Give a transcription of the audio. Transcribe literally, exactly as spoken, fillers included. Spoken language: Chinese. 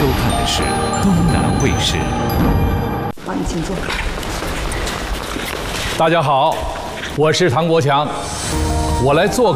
收看的是东南卫视。 好，你请坐。 大家好，我是唐国强，我来做